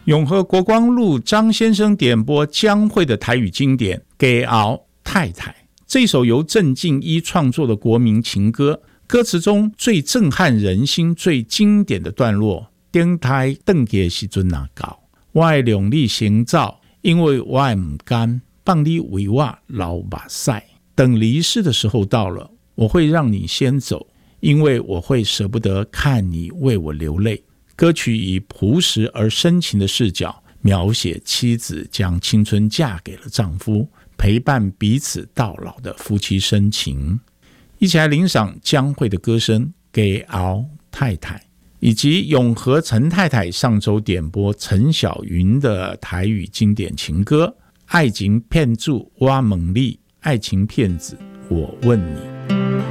永和国光路张先生点播江蕙的台语经典《给熬太太》，这首由郑敬一创作的国民情歌，歌词中最震撼人心最经典的段落，顶台转去的时阵哪到，我会用力行走，因为我也不甘放你为我流目屎，等离世的时候到了，我会让你先走，因为我会舍不得看你为我流泪。歌曲以朴实而深情的视角描写妻子将青春嫁给了丈夫，陪伴彼此到老的夫妻深情。一起来欣赏江蕙的歌声《给熬太太》，以及永和陈太太上周点播陈小云的台语经典情歌《爱情骗子我问你》，爱情骗子我问你。